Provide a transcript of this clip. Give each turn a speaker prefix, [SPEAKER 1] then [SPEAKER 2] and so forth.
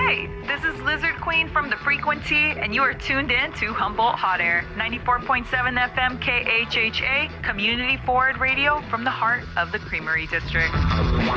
[SPEAKER 1] Hey, this is Lizard Queen from The Frequency, and you are tuned in to Humboldt Hot Air, 94.7 FM KHHA, community forward radio from the heart of the Creamery District.